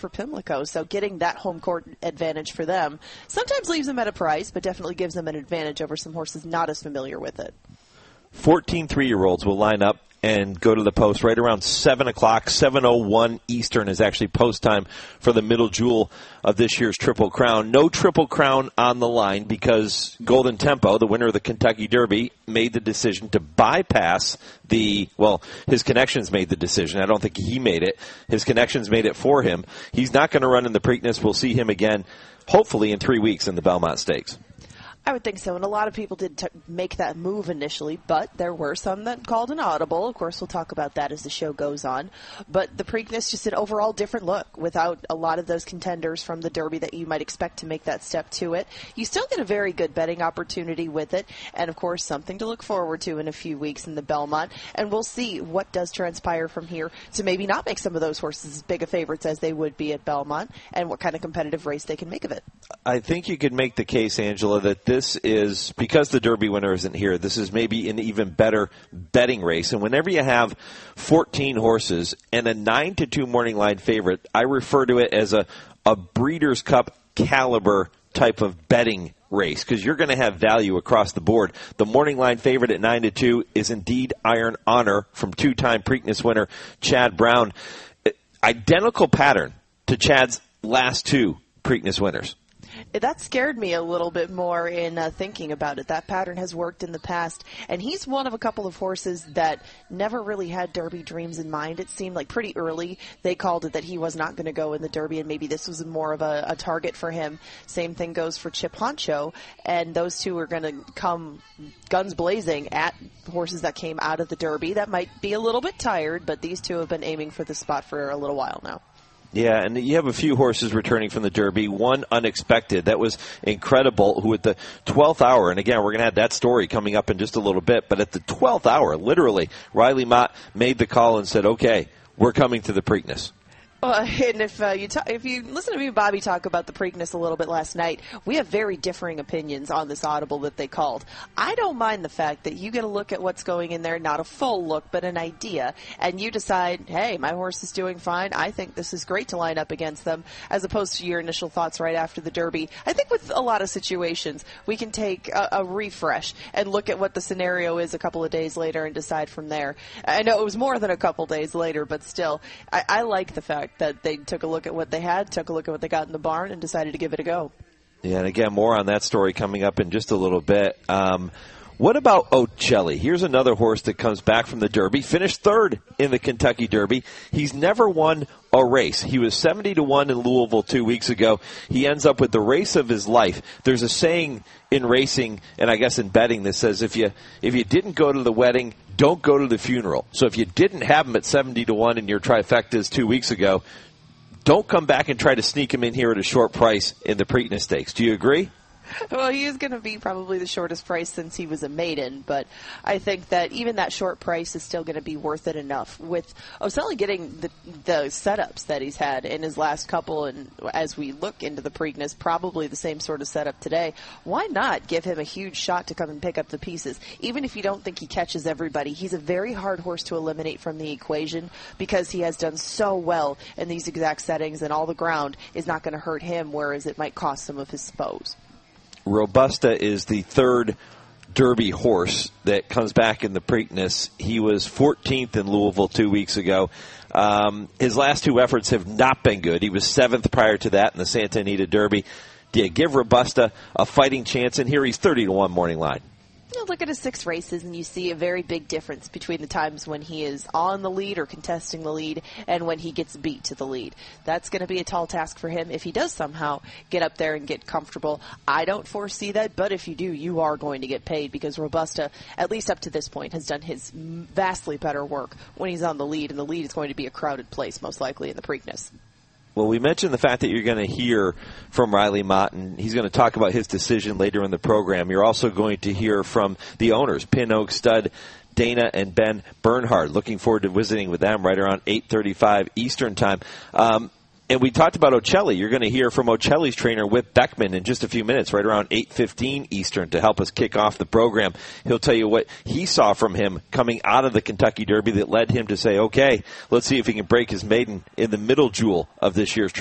for Pimlico. So getting that home court advantage for them sometimes leaves them at a price, but definitely gives them an advantage over some horses not as familiar with it. 14 3-year-olds will line up and go to the post right around 7 o'clock. 7:01 Eastern is actually post time for the middle jewel of this year's Triple Crown. No Triple Crown on the line because Golden Tempo, the winner of the Kentucky Derby, made the decision to bypass his connections made the decision. I don't think he made it. His connections made it for him. He's not going to run in the Preakness. We'll see him again, hopefully in 3 weeks in the Belmont Stakes. I would think so, and a lot of people did make that move initially, but there were some that called an audible. Of course, we'll talk about that as the show goes on. But the Preakness, just an overall different look without a lot of those contenders from the Derby that you might expect to make that step to it. You still get a very good betting opportunity with it, and of course, something to look forward to in a few weeks in the Belmont. And we'll see what does transpire from here to maybe not make some of those horses as big a favorites as they would be at Belmont, and what kind of competitive race they can make of it. I think you could make the case, Angela, that this is, because the Derby winner isn't here, this is maybe an even better betting race. And whenever you have 14 horses and a 9-2 morning line favorite, I refer to it as a Breeders' Cup caliber type of betting race, because you're going to have value across the board. The morning line favorite at 9-2 is indeed Iron Honor from two-time Preakness winner Chad Brown. Identical pattern to Chad's last two Preakness winners. That scared me a little bit more in thinking about it. That pattern has worked in the past, and he's one of a couple of horses that never really had Derby dreams in mind. It seemed like pretty early they called it that he was not going to go in the Derby, and maybe this was more of a target for him. Same thing goes for Chip Honcho, and those two are going to come guns blazing at horses that came out of the Derby that might be a little bit tired, but these two have been aiming for the spot for a little while now. Yeah, and you have a few horses returning from the Derby. One unexpected. That was incredible, who at the 12th hour, and again, we're going to have that story coming up in just a little bit, but at the 12th hour, literally, Riley Mott made the call and said, okay, we're coming to the Preakness. And if you listen to me and Bobby talk about the Preakness a little bit last night, we have very differing opinions on this audible that they called. I don't mind the fact that you get a look at what's going in there, not a full look, but an idea, and you decide, hey, my horse is doing fine. I think this is great to line up against them, as opposed to your initial thoughts right after the Derby. I think with a lot of situations, we can take a refresh and look at what the scenario is a couple of days later and decide from there. I know it was more than a couple days later, but still, I like the fact that they took a look at what they had, took a look at what they got in the barn, and decided to give it a go. Yeah, and again, more on that story coming up in just a little bit. What about Ocelli? Here's another horse that comes back from the Derby, finished third in the Kentucky Derby. He's never won a race. He was 70-1 in Louisville 2 weeks ago. He ends up with the race of his life. There's a saying in racing, and I guess in betting, that says if you didn't go to the wedding, don't go to the funeral. So if you didn't have him at 70-1 in your trifectas 2 weeks ago, don't come back and try to sneak him in here at a short price in the Preakness Stakes. Do you agree? Well, he is going to be probably the shortest price since he was a maiden, but I think that even that short price is still going to be worth it enough. With Ocelli getting the setups that he's had in his last couple, and as we look into the Preakness, probably the same sort of setup today, why not give him a huge shot to come and pick up the pieces? Even if you don't think he catches everybody, he's a very hard horse to eliminate from the equation because he has done so well in these exact settings, and all the ground is not going to hurt him, whereas it might cost some of his foes. Robusta is the third Derby horse that comes back in the Preakness. He was 14th in Louisville 2 weeks ago. His last two efforts have not been good. He was 7th prior to that in the Santa Anita Derby. Do you give Robusta a fighting chance? And here he's 30-1 morning line. You look at his 6 races and you see a very big difference between the times when he is on the lead or contesting the lead and when he gets beat to the lead. That's going to be a tall task for him if he does somehow get up there and get comfortable. I don't foresee that, but if you do, you are going to get paid because Robusta, at least up to this point, has done his vastly better work when he's on the lead, and the lead is going to be a crowded place, most likely in the Preakness. Well, we mentioned the fact that you're going to hear from Riley Mott, and he's going to talk about his decision later in the program. You're also going to hear from the owners, Pin Oak Stud, Dana and Ben Bernhard. Looking forward to visiting with them right around 8:35 Eastern Time. And we talked about Ocelli. You're going to hear from Ocelli's trainer, Whip Beckman, in just a few minutes, right around 8:15 Eastern, to help us kick off the program. He'll tell you what he saw from him coming out of the Kentucky Derby that led him to say, okay, let's see if he can break his maiden in the middle jewel of this year's